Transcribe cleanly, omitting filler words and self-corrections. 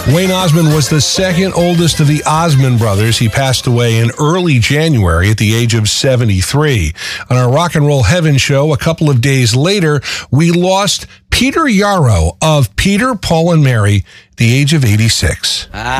Wayne Osmond was the second oldest of the Osmond brothers. He passed away in early January at the age of 73. On our Rock and Roll Heaven show a couple of days later, we lost Peter Yarrow of Peter, Paul, and Mary at the age of 86.